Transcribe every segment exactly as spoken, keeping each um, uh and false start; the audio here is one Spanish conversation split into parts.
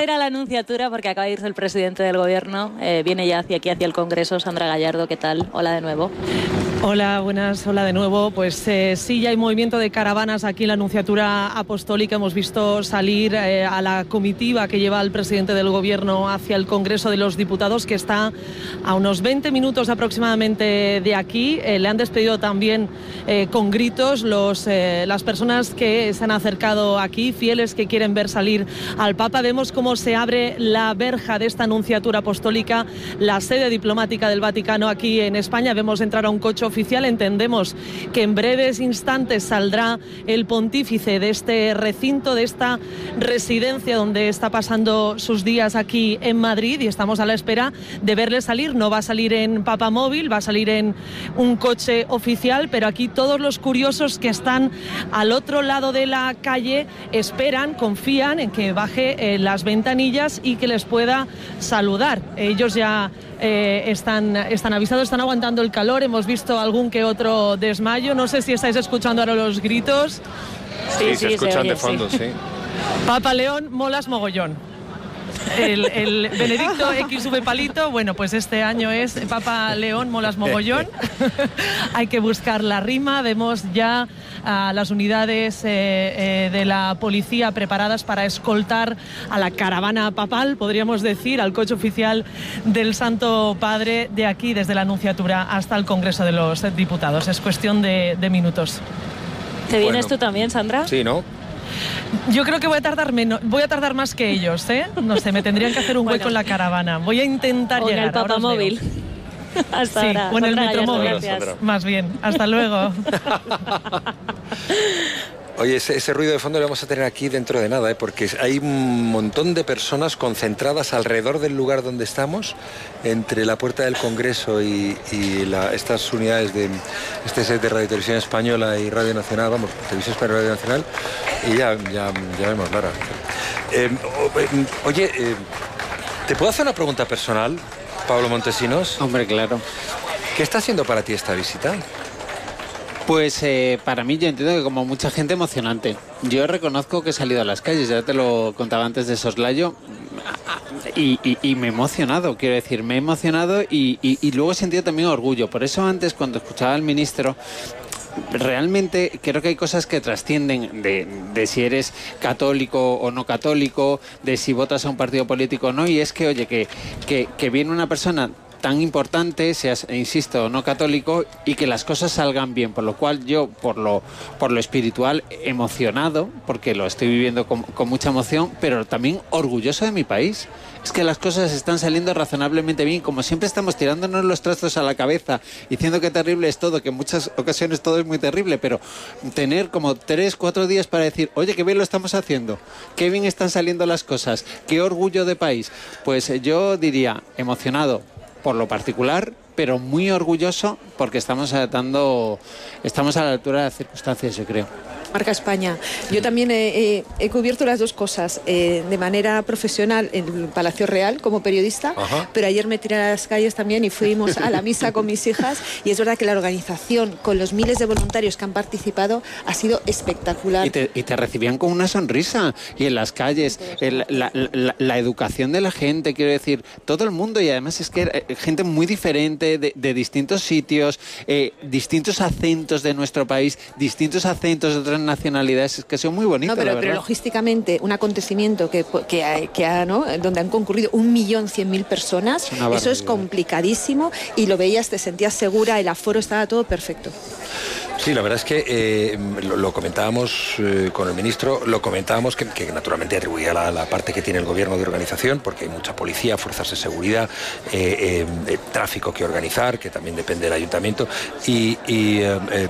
espera la Nunciatura porque acaba de irse el presidente del gobierno, eh, viene ya hacia aquí, hacia el Congreso. Sandra Gallardo, ¿qué tal? Hola de nuevo. Hola, buenas, hola de nuevo. Pues eh, sí, ya hay movimiento de caravanas aquí en la Nunciatura Apostólica. Hemos visto salir eh, a la comitiva que lleva al presidente del gobierno hacia el Congreso de los Diputados, que está a unos veinte minutos aproximadamente de aquí. Eh, le han despedido también eh, con gritos los, eh, las personas que se han acercado aquí, fieles que quieren ver salir al Papa. Vemos cómo se abre la verja de esta Nunciatura Apostólica, la sede diplomática del Vaticano aquí en España. Vemos entrar a un coche oficial. Entendemos que en breves instantes saldrá el pontífice de este recinto, de esta residencia donde está pasando sus días aquí en Madrid, y estamos a la espera de verle salir. No va a salir en papamóvil, va a salir en un coche oficial, pero aquí todos los curiosos que están al otro lado de la calle esperan, confían en que baje eh, las ventanillas y que les pueda saludar. Ellos ya Eh, están, están avisados, están aguantando el calor. Hemos visto algún que otro desmayo. No sé si estáis escuchando ahora los gritos. Sí, sí, se escuchan se oye, de fondo, sí. sí. Papa León, molas mogollón. El, el Benedicto equis uve palito, bueno, pues este año es Papa León, molas mogollón. Hay que buscar la rima. Vemos ya a las unidades eh, eh, de la policía preparadas para escoltar a la caravana papal, podríamos decir, al coche oficial del Santo Padre, de aquí, desde la Nunciatura hasta el Congreso de los Diputados. Es cuestión de, de minutos. ¿Te vienes bueno, tú también, Sandra? Sí, ¿no? Yo creo que voy a tardar menos, voy a tardar más que ellos, ¿eh? No sé, me tendrían que hacer un hueco bueno, en la caravana. Voy a intentar o llegar. En el papamóvil. Hasta sí, ahora. o en el metromóvil. Gracias. Más bien. Hasta luego. Oye, ese, ese ruido de fondo lo vamos a tener aquí dentro de nada, ¿eh? Porque hay un montón de personas concentradas alrededor del lugar donde estamos, entre la puerta del Congreso y, y la, estas unidades de este set de Radio Televisión Española y Radio Nacional, vamos, Televisión Española y Radio Nacional, y ya, ya, ya vemos, Lara. Eh, oye, eh, ¿te puedo hacer una pregunta personal, Pablo Montesinos? Hombre, claro. ¿Qué está haciendo para ti esta visita? Pues eh, para mí, yo entiendo que como mucha gente, emocionante. Yo reconozco que he salido a las calles, ya te lo contaba antes de soslayo, y, y, y me he emocionado, quiero decir, me he emocionado y, y, y luego he sentido también orgullo. Por eso antes, cuando escuchaba al ministro, realmente creo que hay cosas que trascienden de, de si eres católico o no católico, de si votas a un partido político o no, y es que, oye, que, que, que viene una persona tan importante, seas, insisto, no católico, y que las cosas salgan bien, por lo cual yo, por lo, por lo espiritual, emocionado, porque lo estoy viviendo con, con mucha emoción, pero también orgulloso de mi país. Es que las cosas están saliendo razonablemente bien, como siempre estamos tirándonos los trastos a la cabeza, diciendo que terrible es todo, que en muchas ocasiones todo es muy terrible, pero tener como tres, cuatro días para decir, oye, qué bien lo estamos haciendo, qué bien están saliendo las cosas, qué orgullo de país, pues yo diría, emocionado por lo particular, pero muy orgulloso porque estamos dando, estamos a la altura de las circunstancias, yo creo. Marca España. Yo también he, he, he cubierto las dos cosas, eh, de manera profesional en el Palacio Real como periodista. Ajá. Pero ayer me tiré a las calles también y fuimos a la misa con mis hijas, y es verdad que la organización con los miles de voluntarios que han participado ha sido espectacular. Y te, y te recibían con una sonrisa, y en las calles, el, la, la, la educación de la gente, quiero decir, todo el mundo, y además es que gente muy diferente, de, de distintos sitios, eh, distintos acentos de nuestro país, distintos acentos de otras nacionalidades, que son muy bonitos. No, pero, pero logísticamente, un acontecimiento que, que, ha, que ha, ¿no? donde han concurrido un millón cien mil personas, es eso es complicadísimo, y lo veías, te sentías segura, el aforo estaba todo perfecto. Sí, la verdad es que eh, lo, lo comentábamos eh, con el ministro, lo comentábamos que, que naturalmente atribuía la, la parte que tiene el gobierno de organización, porque hay mucha policía, fuerzas de seguridad, eh, eh, tráfico que organizar, que también depende del ayuntamiento, y... y eh, eh,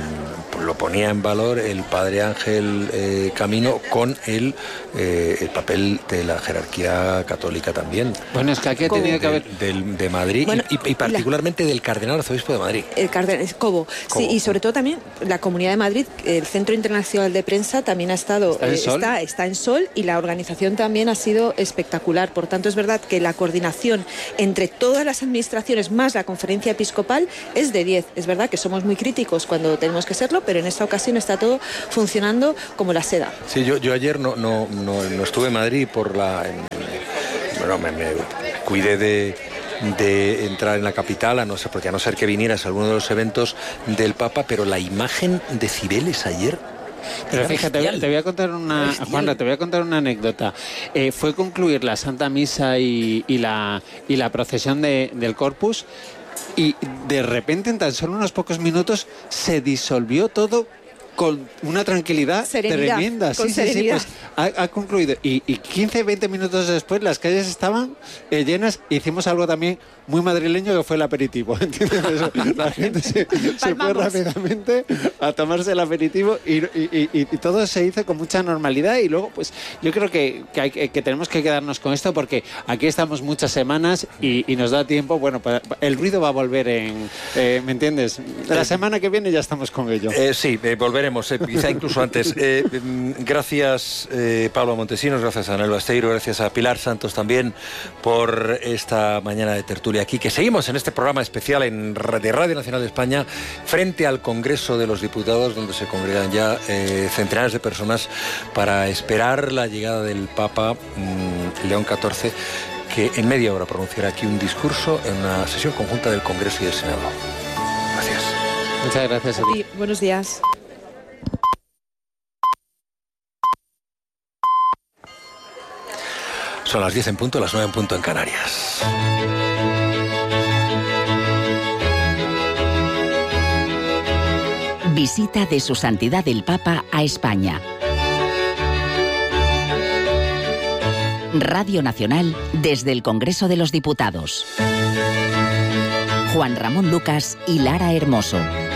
lo ponía en valor el padre Ángel eh, Camino con el, eh, el papel de la jerarquía católica también. Bueno, es que aquí ha tenido que haber... Del, de Madrid, bueno, y, y particularmente la... del cardenal arzobispo de Madrid. El cardenal Cobo. Cobo. Sí, y sobre todo también la Comunidad de Madrid, el Centro Internacional de Prensa también ha estado... ¿Está en, eh, sol? Está, está en sol, y la organización también ha sido espectacular. Por tanto, es verdad que la coordinación entre todas las administraciones más la Conferencia Episcopal es de diez. Es verdad que somos muy críticos cuando tenemos que serlo, pero en esta ocasión está todo funcionando como la seda. Sí, yo, yo ayer no, no, no, no estuve en Madrid por la, en, bueno, me, me cuidé de, de entrar en la capital, a no ser, porque a no ser que vinieras a alguno de los eventos del Papa, pero la imagen de Cibeles ayer... Pero fíjate, te voy a contar una, Juanra, te voy a contar una anécdota. Eh, fue concluir la Santa Misa y, y, la, y la procesión de, del Corpus, y de repente, en tan solo unos pocos minutos, se disolvió todo con una tranquilidad serenidad, tremenda. Con sí, serenidad. sí, sí, pues ha, ha concluido. Y, y quince, veinte minutos después las calles estaban eh, llenas. Hicimos algo también muy madrileño, que fue el aperitivo. ¿Entiendes? Eso, la gente se, se fue rápidamente a tomarse el aperitivo y, y, y, y todo se hizo con mucha normalidad. Y luego, pues yo creo que, que, hay, que tenemos que quedarnos con esto, porque aquí estamos muchas semanas y, y nos da tiempo. Bueno, para, el ruido va a volver en... Eh, ¿Me entiendes? La semana que viene ya estamos con ello. Eh, sí, eh, volveremos. Eh, quizá incluso antes. Eh, gracias eh, Pablo Montesinos, gracias a Anel Basteiro, gracias a Pilar Santos también por esta mañana de tertulia aquí, que seguimos en este programa especial en, de Radio Nacional de España frente al Congreso de los Diputados, donde se congregan ya eh, centenares de personas para esperar la llegada del Papa mmm, León catorce, que en media hora pronunciará aquí un discurso en una sesión conjunta del Congreso y del Senado. Gracias. Muchas gracias a ti. Sí, buenos días. Son las diez en punto, las nueve en punto en Canarias. Visita de Su Santidad el Papa a España. Radio Nacional desde el Congreso de los Diputados. Juan Ramón Lucas y Lara Hermoso.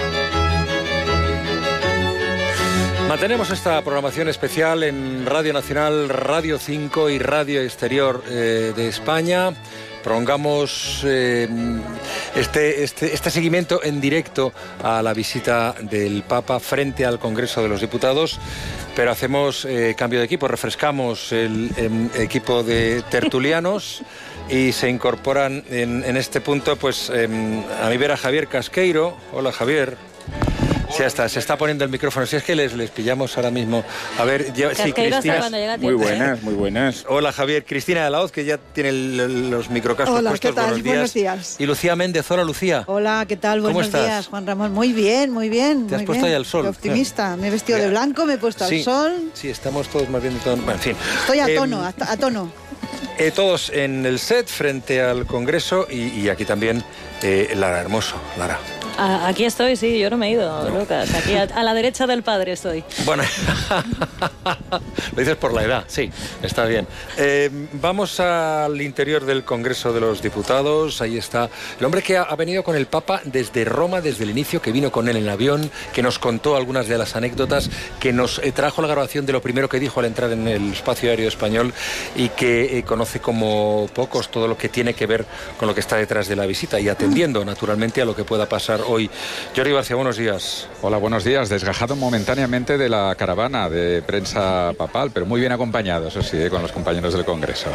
Mantenemos esta programación especial en Radio Nacional, Radio cinco y Radio Exterior eh, de España. Prolongamos eh, este, este, este seguimiento en directo a la visita del Papa frente al Congreso de los Diputados, pero hacemos eh, cambio de equipo, refrescamos el, el equipo de tertulianos y se incorporan en, en este punto, pues eh, a mi vera Javier Casqueiro. Hola, Javier. Sí, está, se está poniendo el micrófono. Si es que les, les pillamos ahora mismo. A ver, ya, sí, Cristina. Muy buenas, muy buenas. Hola, Javier. Cristina de la Hoz, que ya tiene el, el, los microcascos hola, puestos. ¿qué tal? Buenos días. Buenos días. Y Lucía Méndez. Hola, Lucía. Hola, ¿qué tal? ¿Cómo Buenos estás? días, Juan Ramón. Muy bien, muy bien. ¿Te has muy puesto bien. ahí al sol? Qué optimista. Me he vestido Mira. de blanco, me he puesto Sí, al sol. Sí, estamos todos más bien de todo. Bueno, en fin. Estoy a Eh, tono, a, a tono. Eh, todos en el set frente al Congreso y, y aquí también eh, Lara Hermoso. Lara. A- aquí estoy, sí, yo no me he ido, no. Lucas. Aquí a, a la derecha del padre estoy. Bueno, lo dices por la edad, sí, está bien. Eh, vamos al interior del Congreso de los Diputados. Ahí está el hombre que ha, ha venido con el Papa desde Roma, desde el inicio, que vino con él en el avión, que nos contó algunas de las anécdotas, que nos eh, trajo la grabación de lo primero que dijo al entrar en el espacio aéreo español y que eh, conoce como pocos todo lo que tiene que ver con lo que está detrás de la visita y atendiendo naturalmente a lo que pueda pasar hoy. Jordi García, buenos días. Hola, buenos días. Desgajado momentáneamente de la caravana de prensa papal, pero muy bien acompañado, eso sí, con los compañeros del Congreso.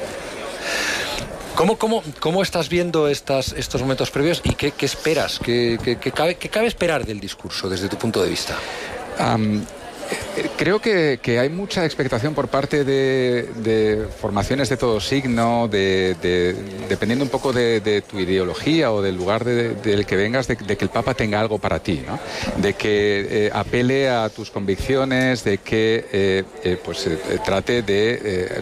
¿Cómo, cómo, cómo estás viendo estas, estos momentos previos y qué, qué esperas? ¿Qué, qué, qué, cabe, ¿Qué cabe esperar del discurso desde tu punto de vista? Um, Creo que, que hay mucha expectación por parte de, de formaciones de todo signo, de, de, dependiendo un poco de, de tu ideología o del lugar de, del que vengas, de, de que el Papa tenga algo para ti, ¿no? De que eh, apele a tus convicciones, de que eh, eh, pues, eh, trate de eh,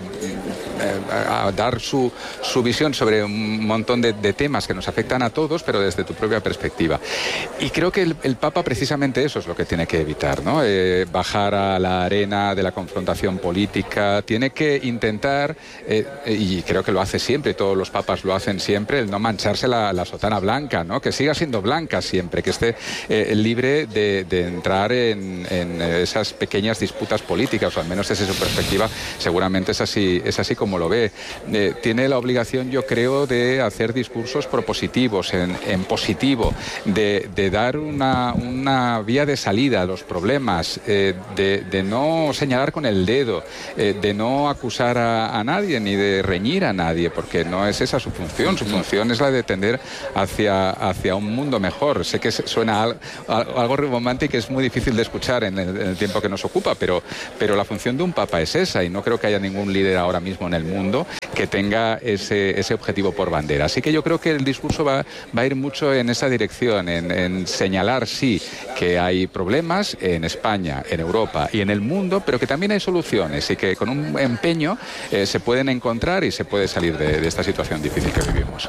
a, a dar su, su visión sobre un montón de, de temas que nos afectan a todos, pero desde tu propia perspectiva. Y creo que el, el Papa precisamente eso es lo que tiene que evitar, ¿no? Eh, bajar a la arena de la confrontación política, tiene que intentar, eh, y creo que lo hace siempre, todos los papas lo hacen siempre, el no mancharse la, la sotana blanca, ¿no? Que siga siendo blanca siempre, que esté eh, libre de, de entrar en, en esas pequeñas disputas políticas, o al menos desde su perspectiva seguramente es así, es así como lo ve. Eh, tiene la obligación, yo creo, de hacer discursos propositivos, en, en positivo, de, de dar una, una vía de salida a los problemas, eh, De, de no señalar con el dedo, eh, de no acusar a, a nadie ni de reñir a nadie, porque no es esa su función. Su función es la de tender hacia, hacia un mundo mejor. Sé que suena al, al, algo romántico y es muy difícil de escuchar en el, en el tiempo que nos ocupa, pero, pero la función de un papa es esa, y no creo que haya ningún líder ahora mismo en el mundo que tenga ese, ese objetivo por bandera. Así que yo creo que el discurso va, va a ir mucho en esa dirección, en, en señalar, sí, que hay problemas en España, en Europa y en el mundo, pero que también hay soluciones y que con un empeño eh, se pueden encontrar y se puede salir de, de esta situación difícil que vivimos.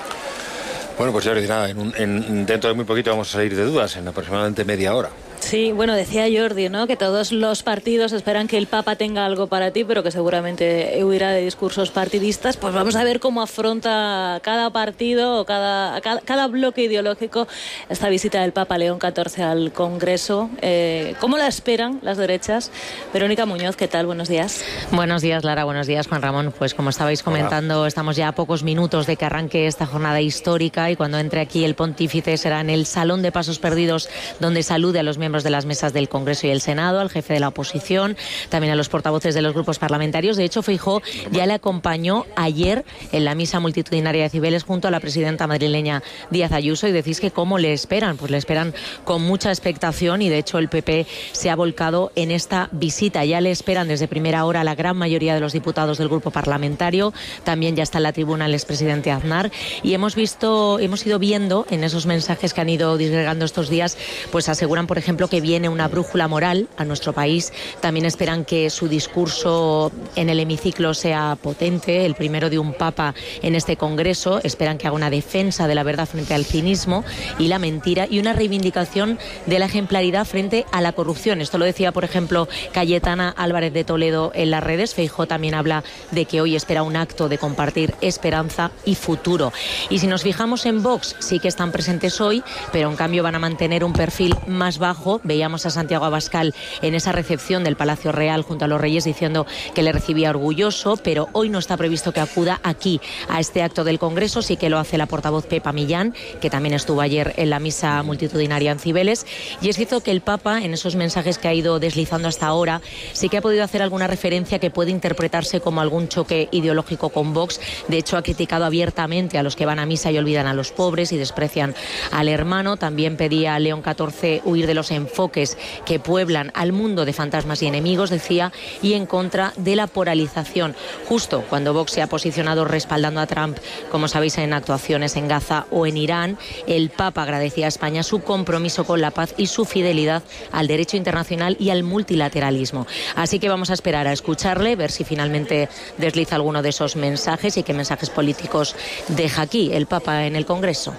Bueno, pues Jordi, nada, en un, en, dentro de muy poquito vamos a salir de dudas, en aproximadamente media hora. Sí, bueno, decía Jordi, ¿no?, que todos los partidos esperan que el Papa tenga algo para ti, pero que seguramente huirá de discursos partidistas. Pues vamos a ver cómo afronta cada partido o cada, cada, cada bloque ideológico esta visita del Papa León catorce al Congreso. Eh, ¿Cómo la esperan las derechas? Verónica Muñoz, ¿qué tal? Buenos días. Buenos días, Lara. Buenos días, Juan Ramón. Pues como estabais comentando, Hola. Estamos ya a pocos minutos de que arranque esta jornada histórica y cuando entre aquí el pontífice será en el Salón de Pasos Perdidos, donde salude a los miembros de las mesas del Congreso y el Senado, al jefe de la oposición, también a los portavoces de los grupos parlamentarios. De hecho, Feijóo ya le acompañó ayer en la misa multitudinaria de Cibeles junto a la presidenta madrileña Díaz Ayuso. Y decís que cómo le esperan, pues le esperan con mucha expectación y de hecho el P P se ha volcado en esta visita. Ya le esperan desde primera hora la gran mayoría de los diputados del grupo parlamentario. También ya está en la tribuna el expresidente Aznar y hemos visto, hemos ido viendo en esos mensajes que han ido disgregando estos días, pues aseguran, por ejemplo, que viene una brújula moral a nuestro país. También esperan que su discurso en el hemiciclo sea potente, el primero de un papa en este Congreso. Esperan que haga una defensa de la verdad frente al cinismo y la mentira y una reivindicación de la ejemplaridad frente a la corrupción. Esto lo decía, por ejemplo, Cayetana Álvarez de Toledo en las redes. Feijóo también habla de que hoy espera un acto de compartir esperanza y futuro. Y si nos fijamos en Vox, sí que están presentes hoy, pero en cambio van a mantener un perfil más bajo. Veíamos a Santiago Abascal en esa recepción del Palacio Real junto a los Reyes diciendo que le recibía orgulloso, pero hoy no está previsto que acuda aquí a este acto del Congreso. Sí que lo hace la portavoz Pepa Millán, que también estuvo ayer en la misa multitudinaria en Cibeles. Y es cierto que el Papa, en esos mensajes que ha ido deslizando hasta ahora, sí que ha podido hacer alguna referencia que puede interpretarse como algún choque ideológico con Vox. De hecho, ha criticado abiertamente a los que van a misa y olvidan a los pobres y desprecian al hermano. También pedía a León catorce huir de los enfoques que pueblan al mundo de fantasmas y enemigos, decía, y en contra de la polarización. Justo cuando Vox se ha posicionado respaldando a Trump, como sabéis, en actuaciones en Gaza o en Irán, el Papa agradecía a España su compromiso con la paz y su fidelidad al derecho internacional y al multilateralismo. Así que vamos a esperar a escucharle, ver si finalmente desliza alguno de esos mensajes y qué mensajes políticos deja aquí el Papa en el Congreso.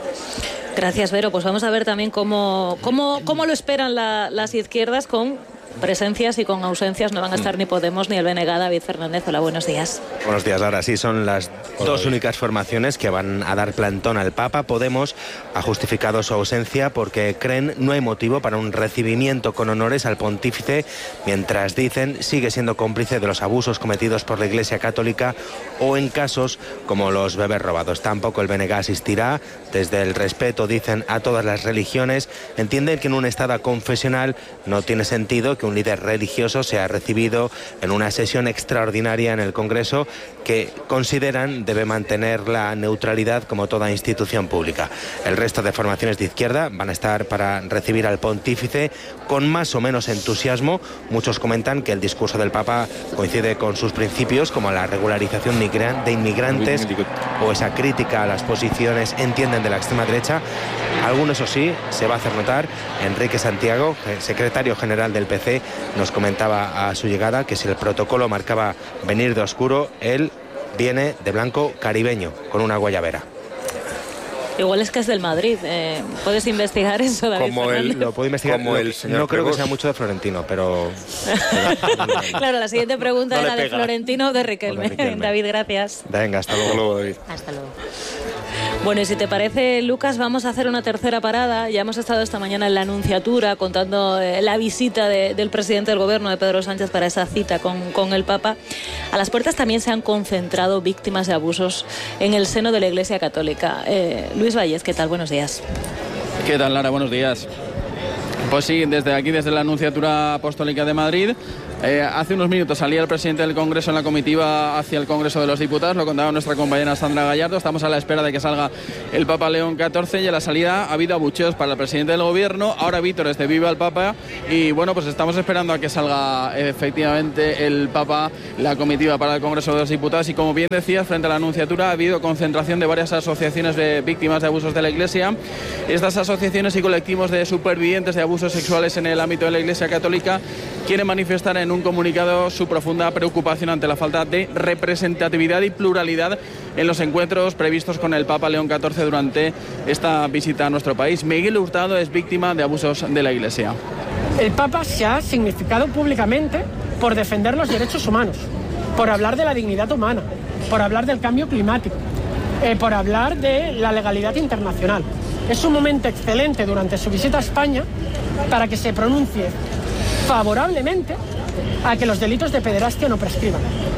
Gracias, Vero. Pues vamos a ver también cómo, cómo, cómo lo esperan la, las izquierdas con presencias y con ausencias. No van a estar ni Podemos ni el B N G. David Fernández, hola, buenos días. Buenos días, Laura. Sí, son las hola, dos únicas formaciones que van a dar plantón al Papa. Podemos ha justificado su ausencia porque creen no hay motivo para un recibimiento con honores al pontífice, mientras dicen sigue siendo cómplice de los abusos cometidos por la Iglesia Católica o en casos como los bebés robados. Tampoco el B N G asistirá. Desde el respeto, dicen, a todas las religiones, entienden que en un estado confesional no tiene sentido que un líder religioso sea recibido en una sesión extraordinaria en el Congreso que consideran debe mantener la neutralidad como toda institución pública. El resto de formaciones de izquierda van a estar para recibir al pontífice con más o menos entusiasmo. Muchos comentan que el discurso del Papa coincide con sus principios, como la regularización de inmigrantes o esa crítica a las posiciones, entienden, de la extrema derecha. Algunos, eso sí, se va a hacer notar. Enrique Santiago, secretario general del P C, nos comentaba a su llegada que si el protocolo marcaba venir de oscuro, él viene de blanco caribeño, con una guayabera. Igual es que es del Madrid. Eh, ¿Puedes investigar eso, David como Fernández? el, Lo puedo investigar. Como no, el señor no creo Pregos. que sea mucho de Florentino, pero... Claro, la siguiente pregunta no era de Florentino o de Riquelme. Riquelme. David, gracias. Venga, hasta luego. Hasta luego, David. Hasta luego. Bueno, y si te parece, Lucas, vamos a hacer una tercera parada. Ya hemos estado esta mañana en la Anunciatura contando eh, la visita de, del presidente del Gobierno, de Pedro Sánchez, para esa cita con, con el Papa. A las puertas también se han concentrado víctimas de abusos en el seno de la Iglesia Católica. Eh, Luis Valles, ¿qué tal? Buenos días. ¿Qué tal, Lara? Buenos días. Pues sí, desde aquí, desde la Anunciatura Apostólica de Madrid, Eh, hace unos minutos salía el presidente del Congreso en la comitiva hacia el Congreso de los Diputados, lo contaba nuestra compañera Sandra Gallardo. Estamos a la espera de que salga el Papa León catorce y a la salida ha habido abucheos para el presidente del Gobierno, ahora vítores de Viva el Papa, y bueno, pues estamos esperando a que salga efectivamente el Papa, la comitiva para el Congreso de los Diputados. Y como bien decías, frente a la Anunciatura ha habido concentración de varias asociaciones de víctimas de abusos de la Iglesia. Estas asociaciones y colectivos de supervivientes de abusos sexuales en el ámbito de la Iglesia Católica quieren manifestar en un comunicado su profunda preocupación ante la falta de representatividad y pluralidad en los encuentros previstos con el Papa León catorce durante esta visita a nuestro país. Miguel Hurtado es víctima de abusos de la Iglesia. El Papa se ha significado públicamente por defender los derechos humanos, por hablar de la dignidad humana, por hablar del cambio climático, eh, por hablar de la legalidad internacional. Es un momento excelente durante su visita a España para que se pronuncie favorablemente a que los delitos de pederastia no prescriban.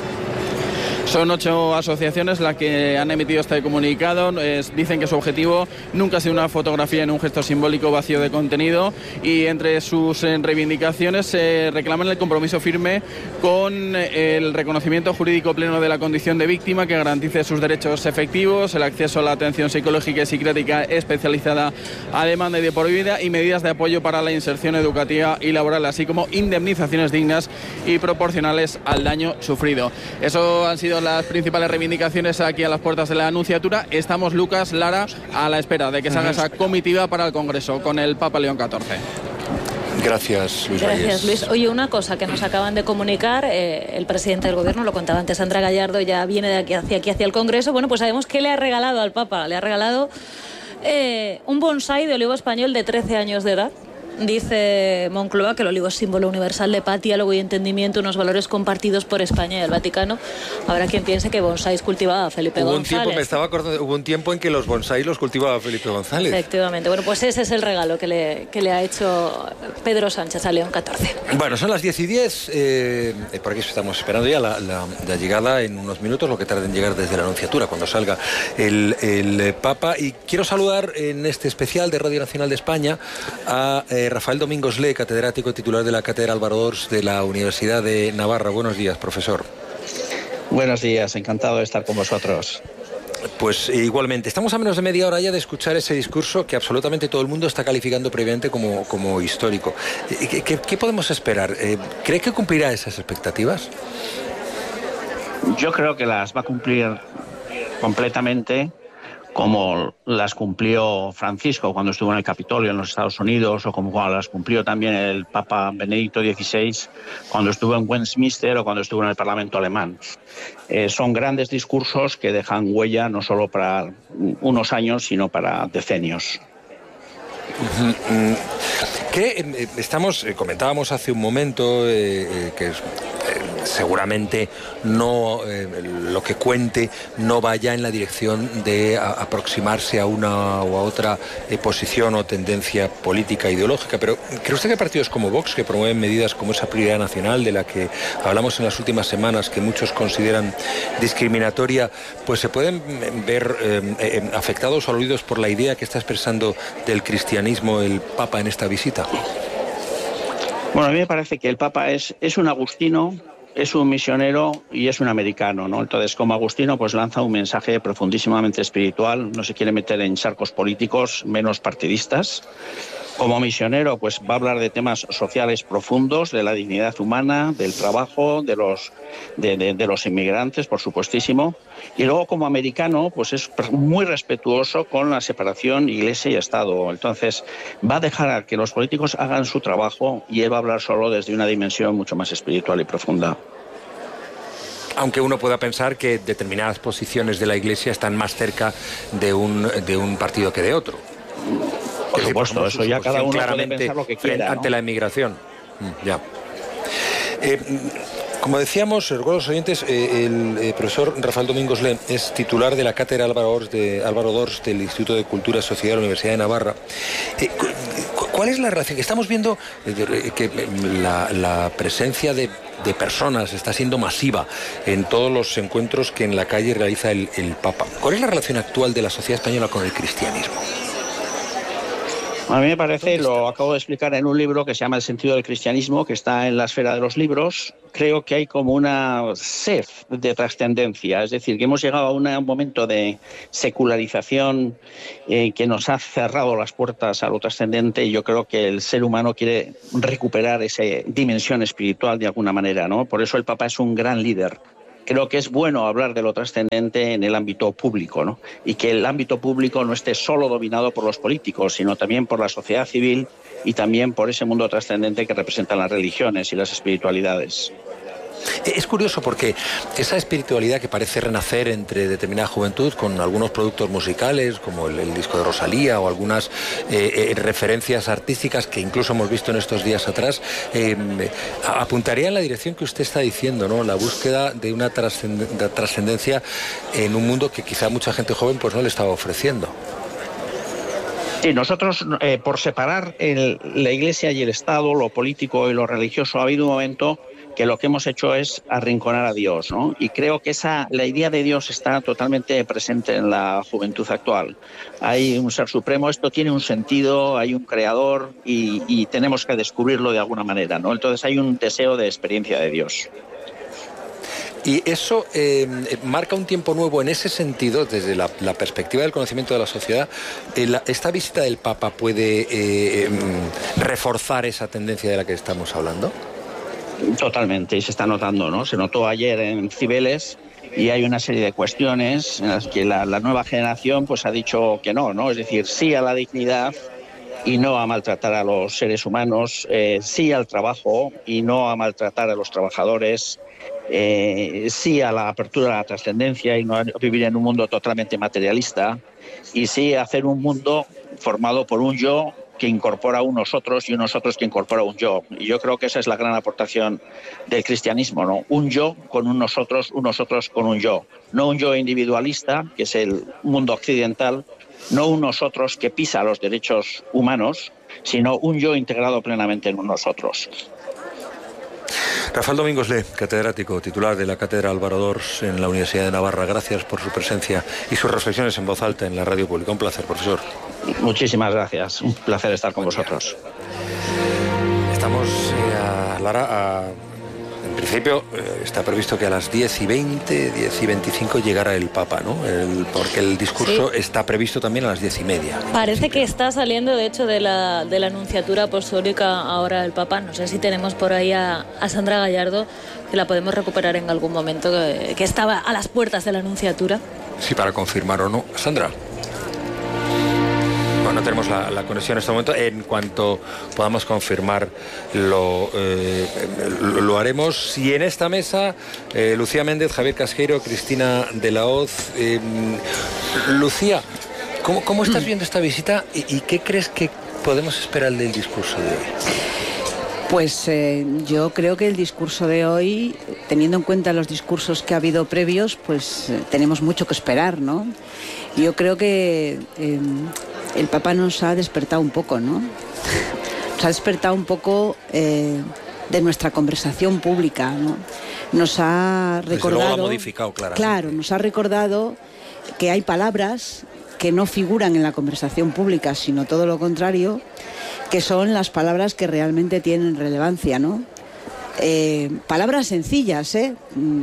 Son ocho asociaciones las que han emitido este comunicado. Es, dicen que su objetivo nunca ha sido una fotografía en un gesto simbólico vacío de contenido, y entre sus eh, reivindicaciones se eh, reclaman el compromiso firme con eh, el reconocimiento jurídico pleno de la condición de víctima, que garantice sus derechos efectivos, el acceso a la atención psicológica y psiquiátrica especializada a demanda y de por vida, y medidas de apoyo para la inserción educativa y laboral, así como indemnizaciones dignas y proporcionales al daño sufrido. Eso han sido las principales reivindicaciones aquí a las puertas de la Anunciatura. Estamos, Lucas, Lara, a la espera de que salga esa comitiva para el Congreso con el Papa León catorce. Gracias, Luis. Gracias, Luis. Oye, una cosa que nos acaban de comunicar, eh, el presidente del Gobierno, lo contaba antes Sandra Gallardo, ya viene de aquí hacia aquí, hacia el Congreso. Bueno, pues sabemos que le ha regalado al Papa, le ha regalado eh, un bonsái de olivo español de trece años de edad. Dice Moncloa que el olivo es símbolo universal de paz, diálogo y entendimiento, unos valores compartidos por España y el Vaticano. Habrá quien piense que bonsáis cultivaba Felipe hubo González. Un tiempo, me estaba acordando, hubo un tiempo en que los bonsáis los cultivaba Felipe González. Efectivamente. Bueno, pues ese es el regalo que le, que le ha hecho Pedro Sánchez a León catorce. Bueno, son las diez y diez. Eh, por aquí estamos esperando ya la, la, la llegada en unos minutos, lo que tarda en llegar desde la Anunciatura, cuando salga el, el Papa. Y quiero saludar en este especial de Radio Nacional de España a Eh, Rafael Domingos Le, catedrático titular de la Cátedra Álvaro d'Ors de la Universidad de Navarra. Buenos días, profesor. Buenos días, encantado de estar con vosotros. Pues igualmente, estamos a menos de media hora ya de escuchar ese discurso que absolutamente todo el mundo está calificando previamente como, como histórico. ¿Qué, qué, qué podemos esperar? ¿Cree que cumplirá esas expectativas? Yo creo que las va a cumplir completamente, como las cumplió Francisco cuando estuvo en el Capitolio en los Estados Unidos, o como las cumplió también el Papa Benedicto dieciséis cuando estuvo en Westminster o cuando estuvo en el Parlamento alemán. Eh, son grandes discursos que dejan huella no solo para unos años, sino para decenios. Que estamos, comentábamos hace un momento eh, que es, seguramente no eh, lo que cuente no vaya en la dirección de a, aproximarse a una o a otra eh, posición o tendencia política ideológica, pero ¿cree usted que partidos como Vox, que promueven medidas como esa prioridad nacional de la que hablamos en las últimas semanas, que muchos consideran discriminatoria, pues se pueden ver eh, eh, afectados o aludidos por la idea que está expresando del cristianismo el Papa en esta visita? Bueno, a mí me parece que el Papa es, es un agustino, es un misionero y es un americano, ¿no? Entonces, como agustino, pues lanza un mensaje profundísimamente espiritual, no se quiere meter en charcos políticos menos partidistas. Como misionero, pues va a hablar de temas sociales profundos, de la dignidad humana, del trabajo, de los, de, de, de los inmigrantes, por supuestísimo. Y luego, como americano, pues es muy respetuoso con la separación Iglesia y Estado. Entonces, va a dejar a que los políticos hagan su trabajo y él va a hablar solo desde una dimensión mucho más espiritual y profunda. Aunque uno pueda pensar que determinadas posiciones de la Iglesia están más cerca de un, de un partido que de otro. Por supuesto, eso ya cada uno puede pensar lo que quiera, ¿no? Ante la inmigración. Mm, ya. Eh, como decíamos, recuerdo los oyentes, eh, el eh, profesor Rafael Domingos Le es titular de la Cátedra Álvaro d'Ors de, Álvaro d'Ors del Instituto de Cultura y Sociedad de la Universidad de Navarra. Eh, ¿Cuál es la relación? Estamos viendo eh, que la, la presencia de, de personas está siendo masiva en todos los encuentros que en la calle realiza el, el Papa. ¿Cuál es la relación actual de la sociedad española con el cristianismo? A mí me parece, lo acabo de explicar en un libro que se llama El sentido del cristianismo, que está en la esfera de los libros. Creo que hay como una sed de trascendencia, es decir, que hemos llegado a una, un momento de secularización eh, que nos ha cerrado las puertas a lo trascendente, y yo creo que el ser humano quiere recuperar esa dimensión espiritual de alguna manera, ¿no? Por eso el Papa es un gran líder. Creo que es bueno hablar de lo trascendente en el ámbito público, ¿no? Y que el ámbito público no esté solo dominado por los políticos, sino también por la sociedad civil y también por ese mundo trascendente que representan las religiones y las espiritualidades. Es curioso porque esa espiritualidad que parece renacer entre determinada juventud con algunos productos musicales como el, el disco de Rosalía o algunas eh, eh, referencias artísticas que incluso hemos visto en estos días atrás, eh, apuntaría en la dirección que usted está diciendo, ¿no? La búsqueda de una trascendencia en un mundo que quizá mucha gente joven pues no le estaba ofreciendo. Sí, nosotros, eh, por separar el, la Iglesia y el Estado, lo político y lo religioso, ha habido un momento que lo que hemos hecho es arrinconar a Dios, ¿no? Y creo que esa, la idea de Dios está totalmente presente en la juventud actual. Hay un ser supremo, esto tiene un sentido, hay un creador y, y tenemos que descubrirlo de alguna manera, ¿no? Entonces hay un deseo de experiencia de Dios. Y eso eh, marca un tiempo nuevo en ese sentido, desde la, la perspectiva del conocimiento de la sociedad. Eh, la, ¿Esta visita del Papa puede eh, reforzar esa tendencia de la que estamos hablando? Totalmente, y se está notando, ¿no? Se notó ayer en Cibeles y hay una serie de cuestiones en las que la, la nueva generación pues ha dicho que no, ¿no? Es decir, sí a la dignidad y no a maltratar a los seres humanos, eh, sí al trabajo y no a maltratar a los trabajadores, eh, sí a la apertura a la trascendencia y no a vivir en un mundo totalmente materialista, y sí a hacer un mundo formado por un yo que incorpora un nosotros y un nosotros que incorpora un yo. Y yo creo que esa es la gran aportación del cristianismo, ¿no? Un yo con un nosotros, un nosotros con un yo. No un yo individualista, que es el mundo occidental, no un nosotros que pisa los derechos humanos, sino un yo integrado plenamente en un nosotros. Rafael Domingos Le, catedrático, titular de la Cátedra Álvaro d'Ors en la Universidad de Navarra. Gracias por su presencia y sus reflexiones en voz alta en la radio pública. Un placer, profesor. Muchísimas gracias. Un placer estar con vosotros. Estamos eh, a Lara, a, en principio eh, está previsto que a las diez y veinte, diez y veinticinco llegara el Papa, ¿no? El, porque el discurso sí. está previsto también a las diez y media. Parece que está saliendo, de hecho, de la, de la Nunciatura Apostólica ahora el Papa. No sé si tenemos por ahí a, a Sandra Gallardo, que la podemos recuperar en algún momento, que, que estaba a las puertas de la Nunciatura. Sí, para confirmar o no. Sandra. No tenemos la, la conexión en este momento. En cuanto podamos confirmar lo, eh, lo, lo haremos. Y en esta mesa, eh, Lucía Méndez, Javier Casqueiro, Cristina de la Hoz. Eh, Lucía, ¿cómo, ¿cómo estás viendo esta visita y, y qué crees que podemos esperar del discurso de hoy? Pues eh, yo creo que el discurso de hoy, teniendo en cuenta los discursos que ha habido previos, pues eh, tenemos mucho que esperar, ¿no? Yo creo que eh, el Papa nos ha despertado un poco, ¿no? Nos ha despertado un poco eh, de nuestra conversación pública, ¿no? Nos ha recordado... Desde luego lo ha modificado, claramente. Claro, nos ha recordado que hay palabras que no figuran en la conversación pública, sino todo lo contrario, que son las palabras que realmente tienen relevancia, ¿no? Eh, palabras sencillas, ¿eh?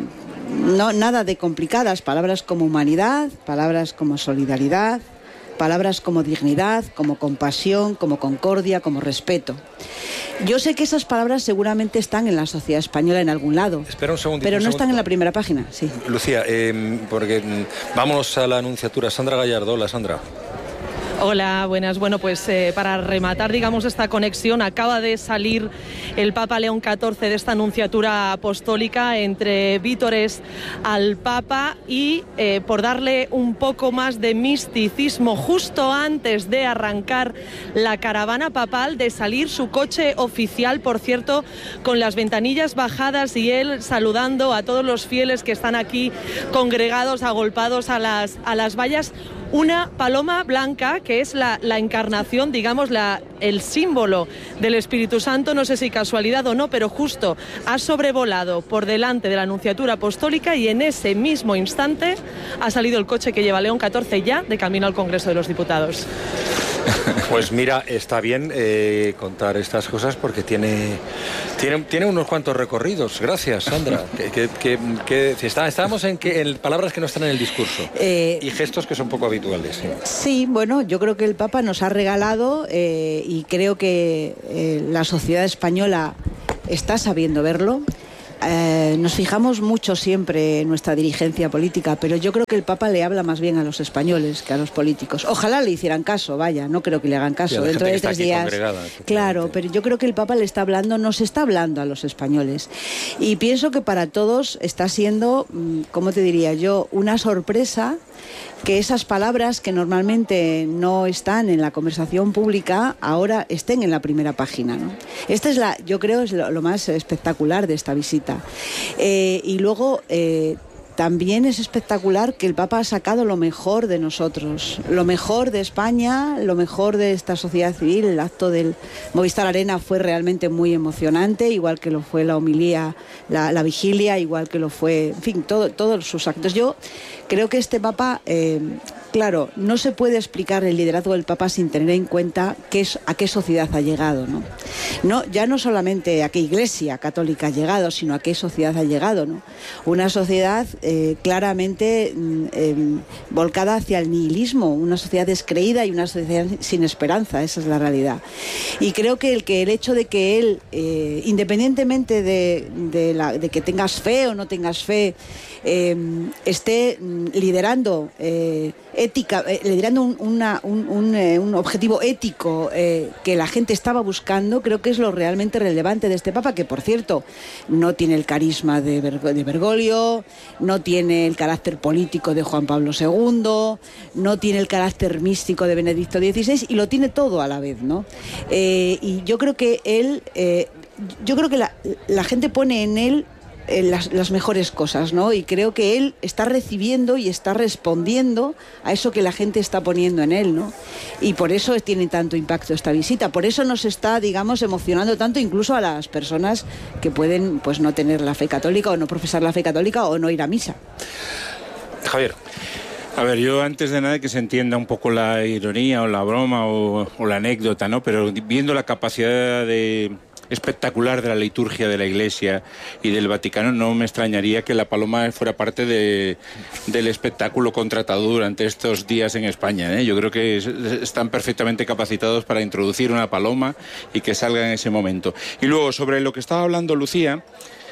No, nada de complicadas, palabras como humanidad, palabras como solidaridad, palabras como dignidad, como compasión, como concordia, como respeto. Yo sé que esas palabras seguramente están en la sociedad española en algún lado. Espera un segundito. Pero no un están en la primera página, sí. Lucía, eh, porque vámonos a la Anunciatura. Sandra Gallardo. Hola, Sandra. Hola, buenas. Bueno, pues eh, para rematar, digamos, esta conexión, acaba de salir el Papa León catorce de esta Anunciatura Apostólica entre vítores al Papa y eh, por darle un poco más de misticismo, justo antes de arrancar la caravana papal, de salir su coche oficial, por cierto, con las ventanillas bajadas y él saludando a todos los fieles que están aquí congregados, agolpados a las, a las vallas. Una paloma blanca que es la, la encarnación, digamos, la, el símbolo del Espíritu Santo, no sé si casualidad o no, pero justo ha sobrevolado por delante de la Anunciatura Apostólica y en ese mismo instante ha salido el coche que lleva León catorce ya de camino al Congreso de los Diputados. Pues mira, está bien eh, contar estas cosas porque tiene, tiene, tiene unos cuantos recorridos. Gracias, Sandra. que, que, que, que, si está, estábamos en, que, en palabras que no están en el discurso eh, y gestos que son poco habituales. Sí. Sí, bueno, yo creo que el Papa nos ha regalado eh, y creo que eh, la sociedad española está sabiendo verlo. Eh, nos fijamos mucho siempre en nuestra dirigencia política, pero yo creo que el Papa le habla más bien a los españoles que a los políticos. Ojalá le hicieran caso, vaya, no creo que le hagan caso. Dentro de tres días. Claro, pero yo creo que el Papa le está hablando, nos está hablando a los españoles. Y pienso que para todos está siendo, ¿cómo te diría yo?, una sorpresa que esas palabras que normalmente no están en la conversación pública ahora estén en la primera página, ¿no? Esta es la, yo creo, es lo, lo más espectacular de esta visita. Eh, y luego eh, también es espectacular que el Papa ha sacado lo mejor de nosotros, lo mejor de España, lo mejor de esta sociedad civil. El acto del Movistar Arena fue realmente muy emocionante, igual que lo fue la homilía, la, la vigilia, igual que lo fue, en fin, todo, todos sus actos. Yo creo que este Papa, eh, claro, no se puede explicar el liderazgo del Papa sin tener en cuenta qué es, a qué sociedad ha llegado, ¿no? No, ya no solamente a qué iglesia católica ha llegado, sino a qué sociedad ha llegado, ¿no? Una sociedad eh, claramente eh, volcada hacia el nihilismo, una sociedad descreída y una sociedad sin esperanza, esa es la realidad. Y creo que el, que el hecho de que él, eh, independientemente de, de, la, de que tengas fe o no tengas fe, eh, esté liderando eh, ética, eh, liderando un, una, un, un, eh, un objetivo ético eh, que la gente estaba buscando, creo que es lo realmente relevante de este Papa, que por cierto no tiene el carisma de, Ber- de Bergoglio, no tiene el carácter político de Juan Pablo segundo, no tiene el carácter místico de Benedicto dieciséis y lo tiene todo a la vez, ¿no? Eh, y yo creo que él, eh, yo creo que la, la gente pone en él Las, las mejores cosas, ¿no? Y creo que él está recibiendo y está respondiendo a eso que la gente está poniendo en él, ¿no? Y por eso tiene tanto impacto esta visita, por eso nos está, digamos, emocionando tanto incluso a las personas que pueden, pues, no tener la fe católica o no profesar la fe católica o no ir a misa. Javier. A ver, yo antes de nada que se entienda un poco la ironía o la broma o, o la anécdota, ¿no? Pero viendo la capacidad de... espectacular de la liturgia de la Iglesia y del Vaticano, no me extrañaría que la paloma fuera parte de, del espectáculo contratado durante estos días en España, ¿eh? Yo creo que es, están perfectamente capacitados para introducir una paloma y que salga en ese momento. Y luego, sobre lo que estaba hablando Lucía,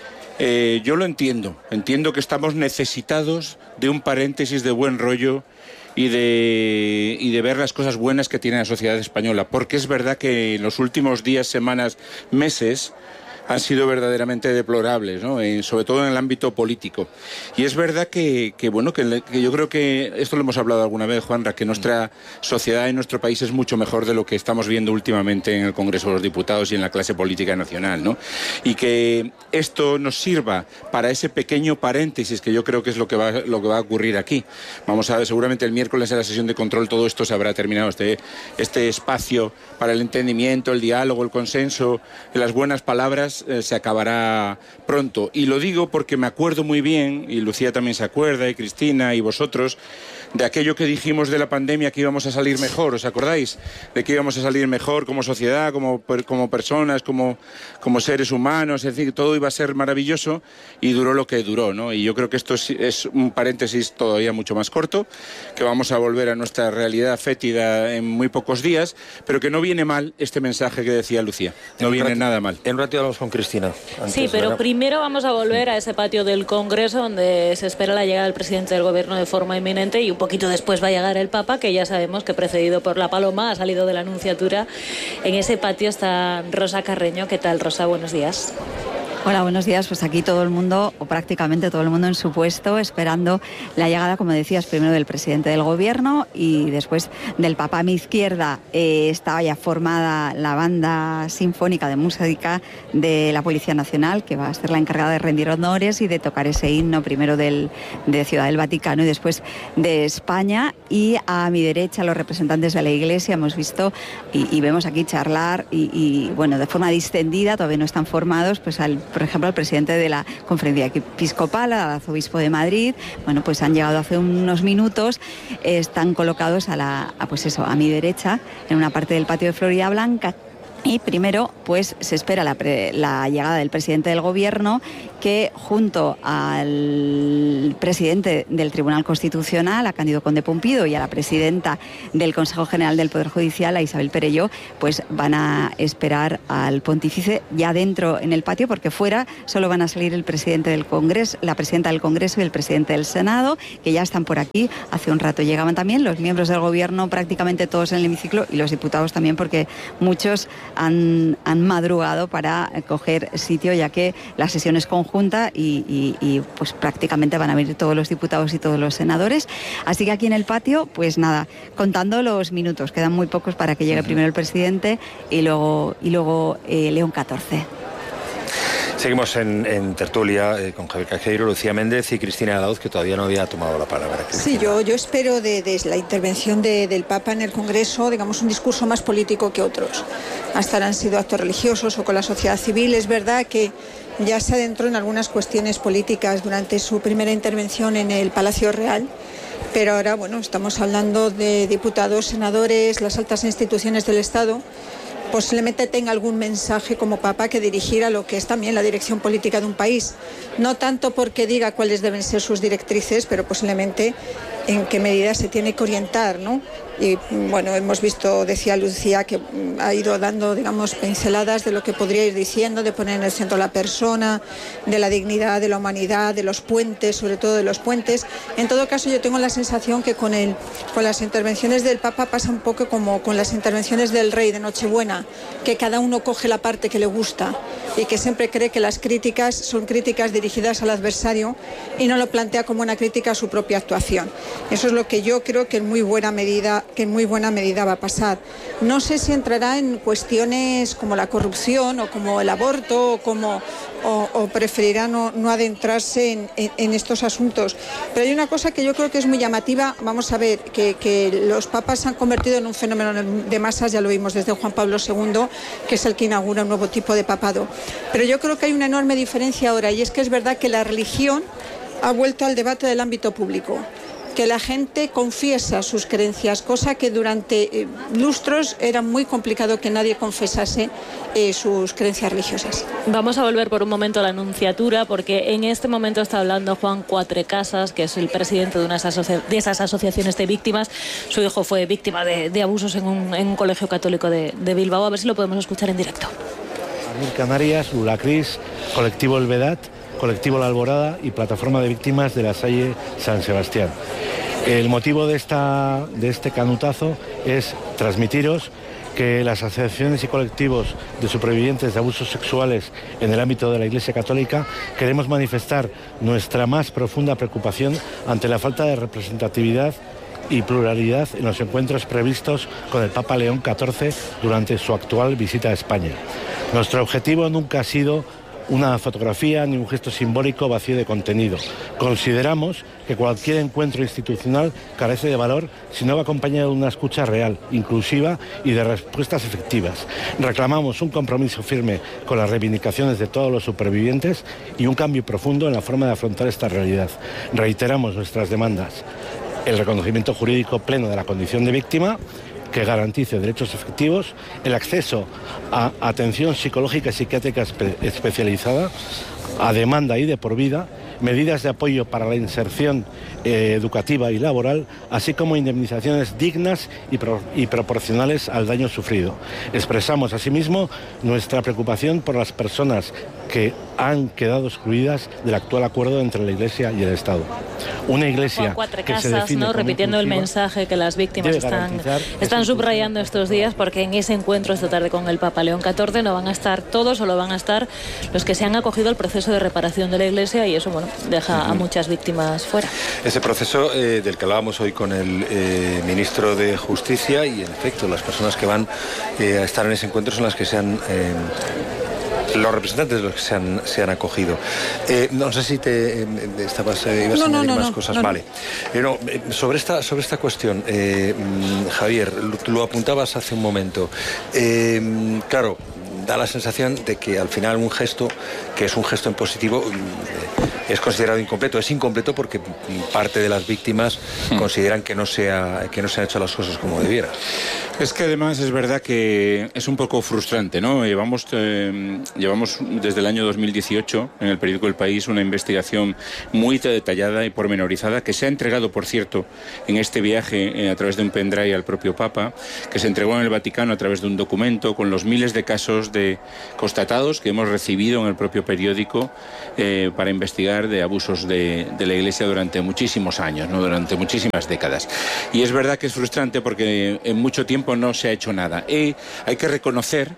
eh, yo lo entiendo, entiendo que estamos necesitados de un paréntesis de buen rollo y de, y de ver las cosas buenas que tiene la sociedad española, porque es verdad que en los últimos días, semanas, meses han sido verdaderamente deplorables, ¿no? Eh, sobre todo en el ámbito político. Y es verdad que, que bueno, que, que yo creo que, esto lo hemos hablado alguna vez, Juanra, que nuestra sociedad en nuestro país es mucho mejor de lo que estamos viendo últimamente en el Congreso de los Diputados y en la clase política nacional, ¿no? Y que esto nos sirva para ese pequeño paréntesis que yo creo que es lo que va, lo que va a ocurrir aquí. Vamos a ver, seguramente el miércoles en la sesión de control todo esto se habrá terminado, este, este espacio para el entendimiento, el diálogo, el consenso, las buenas palabras, Eh, se acabará pronto. Y lo digo porque me acuerdo muy bien, y Lucía también se acuerda, y Cristina, y vosotros, de aquello que dijimos de la pandemia, que íbamos a salir mejor, ¿os acordáis? De que íbamos a salir mejor como sociedad, como, como personas, como, como seres humanos, es decir, todo iba a ser maravilloso, y duró lo que duró, ¿no? Y yo creo que esto es, es un paréntesis todavía mucho más corto, que vamos a volver a nuestra realidad fétida en muy pocos días, pero que no viene mal este mensaje que decía Lucía, no viene nada mal. En un rato hablamos con Cristina. Sí, pero primero vamos a volver a ese patio del Congreso donde se espera la llegada del presidente del Gobierno de forma inminente y un poquito después va a llegar el Papa, que ya sabemos que precedido por la paloma ha salido de la Anunciatura. En ese patio está Rosa Carreño. ¿Qué tal, Rosa? Buenos días. Hola, buenos días. Pues aquí todo el mundo, o prácticamente todo el mundo en su puesto, esperando la llegada, como decías, primero del presidente del Gobierno y después del Papa. A mi izquierda eh, estaba ya formada la banda sinfónica de música de la Policía Nacional, que va a ser la encargada de rendir honores y de tocar ese himno, primero del, de Ciudad del Vaticano y después de España. Y a mi derecha, los representantes de la Iglesia, hemos visto y, y vemos aquí charlar y, y, bueno, de forma distendida, todavía no están formados, pues al por ejemplo, al presidente de la Conferencia Episcopal, al arzobispo de Madrid. Bueno, pues han llegado hace unos minutos, están colocados a la, a, pues eso, a mi derecha, en una parte del patio de Florida Blanca. Y primero, pues se espera la, pre, la llegada del presidente del Gobierno, que junto al presidente del Tribunal Constitucional, a Cándido Conde Pumpido, y a la presidenta del Consejo General del Poder Judicial, a Isabel Perelló, pues van a esperar al pontífice ya dentro en el patio, porque fuera solo van a salir el presidente del Congreso, la presidenta del Congreso y el presidente del Senado, que ya están por aquí. Hace un rato llegaban también los miembros del Gobierno, prácticamente todos en el hemiciclo, y los diputados también, porque muchos Han, han madrugado para coger sitio, ya que la sesión es conjunta y, y, y pues prácticamente van a venir todos los diputados y todos los senadores. Así que aquí en el patio, pues nada, contando los minutos, quedan muy pocos para que llegue uh-huh. primero el presidente y luego, y luego eh, León catorce. Seguimos en, en tertulia eh, con Javier Cajeiro, Lucía Méndez y Cristina Alauz, que todavía no había tomado la palabra. Sí, yo, yo espero de, de la intervención de, del Papa en el Congreso, digamos, un discurso más político que otros. Hasta ahora han sido actos religiosos o con la sociedad civil. Es verdad que ya se adentró en algunas cuestiones políticas durante su primera intervención en el Palacio Real, pero ahora, bueno, estamos hablando de diputados, senadores, las altas instituciones del Estado. Posiblemente tenga algún mensaje como Papa que dirigir a lo que es también la dirección política de un país. No tanto porque diga cuáles deben ser sus directrices, pero posiblemente en qué medida se tiene que orientar, ¿no? Y bueno, hemos visto, decía Lucía, que ha ido dando, digamos, pinceladas de lo que podría ir diciendo, de poner en el centro a la persona, de la dignidad, de la humanidad, de los puentes, sobre todo de los puentes. En todo caso, yo tengo la sensación que con, el, con las intervenciones del Papa pasa un poco como con las intervenciones del Rey de Nochebuena, que cada uno coge la parte que le gusta y que siempre cree que las críticas son críticas dirigidas al adversario y no lo plantea como una crítica a su propia actuación. Eso es lo que yo creo que en muy buena medida que en muy buena medida va a pasar. No sé si entrará en cuestiones como la corrupción o como el aborto o, como, o, o preferirá no, no adentrarse en, en, en estos asuntos. Pero hay una cosa que yo creo que es muy llamativa. Vamos a ver, que, que los papas se han convertido en un fenómeno de masas, ya lo vimos desde Juan Pablo segundo, que es el que inaugura un nuevo tipo de papado. Pero yo creo que hay una enorme diferencia ahora, y es que es verdad que la religión ha vuelto al debate del ámbito público, que la gente confiesa sus creencias, cosa que durante eh, lustros era muy complicado que nadie confesase eh, sus creencias religiosas. Vamos a volver por un momento a la Nunciatura, porque en este momento está hablando Juan Cuatrecasas, que es el presidente de una asocia- de esas asociaciones de víctimas. Su hijo fue víctima de, de abusos en un, en un colegio católico de, de Bilbao. A ver si lo podemos escuchar en directo. Canarias, Ulacris, Colectivo El Vedat, Colectivo La Alborada y Plataforma de Víctimas de la Salle San Sebastián. El motivo de, esta, de este canutazo es transmitiros que las asociaciones y colectivos de supervivientes de abusos sexuales en el ámbito de la Iglesia Católica queremos manifestar nuestra más profunda preocupación ante la falta de representatividad y pluralidad en los encuentros previstos con el Papa León catorce durante su actual visita a España. Nuestro objetivo nunca ha sido una fotografía ni un gesto simbólico vacío de contenido. Consideramos que cualquier encuentro institucional carece de valor si no va acompañado de una escucha real, inclusiva y de respuestas efectivas. Reclamamos un compromiso firme con las reivindicaciones de todos los supervivientes y un cambio profundo en la forma de afrontar esta realidad. Reiteramos nuestras demandas: el reconocimiento jurídico pleno de la condición de víctima, que garantice derechos efectivos, el acceso a atención psicológica y psiquiátrica espe- especializada, a demanda y de por vida, medidas de apoyo para la inserción eh, educativa y laboral, así como indemnizaciones dignas y, pro- y proporcionales al daño sufrido. Expresamos asimismo nuestra preocupación por las personas que han quedado excluidas del actual acuerdo entre la Iglesia y el Estado. Una Iglesia que se define ¿no? como repitiendo el mensaje que las víctimas están, están subrayando estos días, porque en ese encuentro esta tarde con el Papa León catorce no van a estar todos, solo van a estar los que se han acogido al proceso de reparación de la Iglesia, y eso, bueno, deja uh-huh. a muchas víctimas fuera. Ese proceso eh, del que hablábamos hoy con el eh, ministro de Justicia, y en efecto las personas que van eh, a estar en ese encuentro son las que se han... Eh, los representantes de los que se han, se han acogido. Eh, no sé si te eh, estabas, eh, ibas no, a añadir no, no, más no, cosas. No, vale. Eh, no, eh, sobre, esta, sobre esta cuestión, eh, Javier, lo, lo apuntabas hace un momento. Eh, claro, da la sensación de que al final un gesto, que es un gesto en positivo, es considerado incompleto. Es incompleto porque parte de las víctimas mm. consideran que no, se ha, que no se han hecho las cosas como debiera. Es que además es verdad que es un poco frustrante, ¿no? Llevamos, eh, llevamos desde el año dos mil dieciocho en el periódico El País una investigación muy detallada y pormenorizada que se ha entregado, por cierto, en este viaje eh, a través de un pendrive al propio Papa, que se entregó en el Vaticano a través de un documento con los miles de casos de constatados que hemos recibido en el propio periódico eh, para investigar de abusos de, de la Iglesia durante muchísimos años, ¿no? Durante muchísimas décadas. Y es verdad que es frustrante porque en mucho tiempo no se ha hecho nada. Y hay que reconocer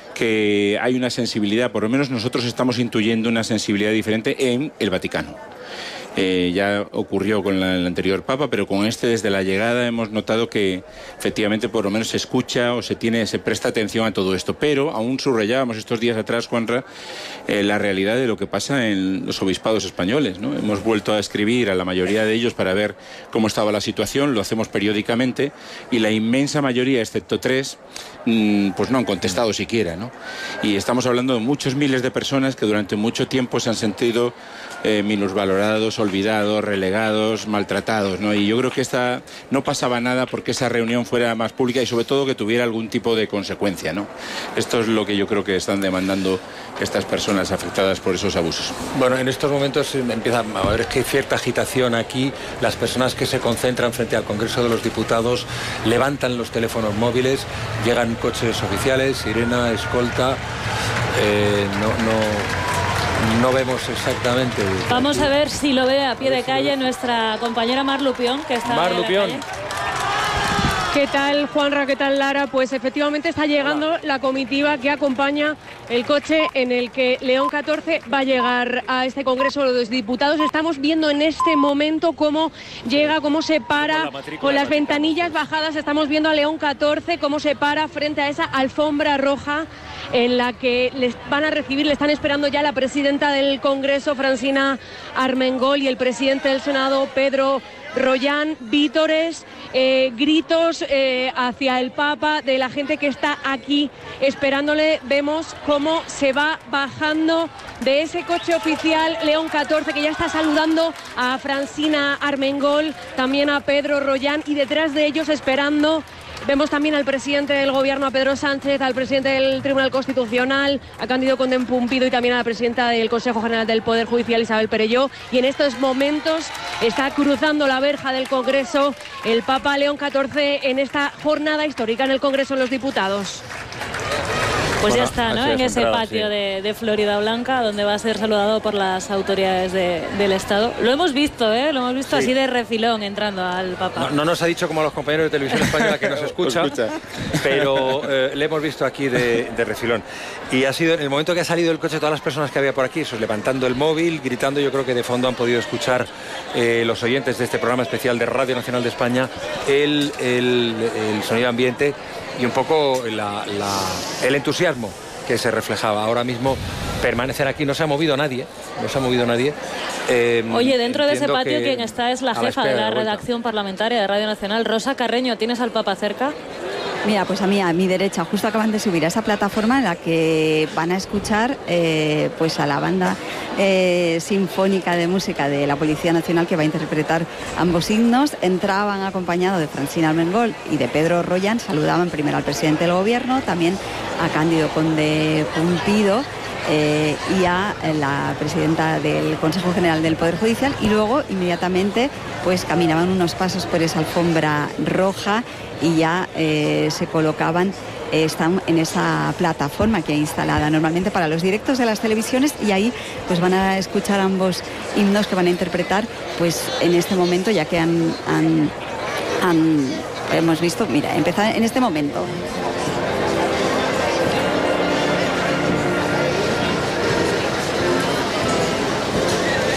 que hay una sensibilidad, por lo menos nosotros estamos intuyendo una sensibilidad diferente en el Vaticano. Eh, ya ocurrió con la, el anterior Papa, pero con este desde la llegada hemos notado que efectivamente por lo menos se escucha o se tiene, se presta atención a todo esto. Pero aún subrayábamos estos días atrás, Juanra, eh, la realidad de lo que pasa en los obispados españoles, ¿no? Hemos vuelto a escribir a la mayoría de ellos para ver cómo estaba la situación, lo hacemos periódicamente y la inmensa mayoría, excepto tres, mmm, pues no han contestado siquiera, ¿no? Y estamos hablando de muchos miles de personas que durante mucho tiempo se han sentido eh, minusvalorados, olvidados, relegados, maltratados, ¿no? Y yo creo que esta no pasaba nada porque esa reunión fuera más pública y sobre todo que tuviera algún tipo de consecuencia, ¿no? Esto es lo que yo creo que están demandando estas personas afectadas por esos abusos. Bueno, en estos momentos empieza a haber que cierta agitación aquí. Las personas que se concentran frente al Congreso de los Diputados levantan los teléfonos móviles, llegan coches oficiales, sirena, escolta, eh, no, no No vemos exactamente. Vamos a ver si lo ve a pie de calle nuestra compañera Mar Lupión, que está Mar en la Lupión. calle. ¿Qué tal, Juanra? ¿Qué tal, Lara? Pues efectivamente está llegando Hola. la comitiva que acompaña el coche en el que León catorce va a llegar a este Congreso de los Diputados. Estamos viendo en este momento cómo llega, cómo se para con las ventanillas bajadas. Estamos viendo a León catorce, cómo se para frente a esa alfombra roja en la que les van a recibir, le están esperando ya la presidenta del Congreso, Francina Armengol, y el presidente del Senado, Pedro Rollán. Vítores, eh, gritos eh, hacia el Papa de la gente que está aquí esperándole. Vemos cómo se va bajando de ese coche oficial León catorce, que ya está saludando a Francina Armengol, también a Pedro Rollán, y detrás de ellos esperando vemos también al presidente del Gobierno, a Pedro Sánchez, al presidente del Tribunal Constitucional, a Cándido Condén Pumpido, y también a la presidenta del Consejo General del Poder Judicial, Isabel Perelló. Y en estos momentos está cruzando la verja del Congreso el Papa León catorce en esta jornada histórica en el Congreso de los Diputados. Pues bueno, ya está, ¿no? En ese patio sí. de, de Florida Blanca, donde va a ser saludado por las autoridades de, del Estado. Lo hemos visto, ¿eh? Lo hemos visto sí. así de refilón entrando al Papa. No, no nos ha dicho como a los compañeros de Televisión Española que nos escucha, escucha. pero eh, le hemos visto aquí de, de refilón. Y ha sido en el momento que ha salido el coche, todas las personas que había por aquí, eso, levantando el móvil, gritando. Yo creo que de fondo han podido escuchar eh, los oyentes de este programa especial de Radio Nacional de España el, el, el sonido ambiente y un poco la, la, el entusiasmo que se reflejaba. Ahora mismo permanecen aquí, no se ha movido nadie, no se ha movido nadie. Eh, Oye, dentro de ese patio quien está es la jefa la de la redacción parlamentaria de Radio Nacional, Rosa Carreño. ¿Tienes al Papa cerca? Mira, pues a mí, a mi derecha, justo acaban de subir a esa plataforma en la que van a escuchar eh, pues a la banda eh, sinfónica de música de la Policía Nacional, que va a interpretar ambos himnos. Entraban acompañados de Francina Armengol y de Pedro Rollán. Saludaban primero al presidente del Gobierno, también a Cándido Condén Pumpido, Eh, y a la presidenta del Consejo General del Poder Judicial, y luego inmediatamente pues caminaban unos pasos por esa alfombra roja y ya eh, se colocaban, eh, están en esa plataforma que hay instalada normalmente para los directos de las televisiones, y ahí pues van a escuchar ambos himnos que van a interpretar pues en este momento, ya que han, han, han hemos visto, mira, empezar en este momento.